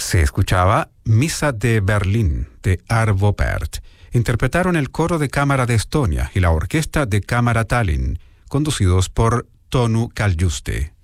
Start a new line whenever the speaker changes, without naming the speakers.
Se escuchaba Misa de Berlín, de Arvo Pärt. Interpretaron el coro de cámara de Estonia y la orquesta de cámara Tallinn, conducidos por Tonu Kaljuste.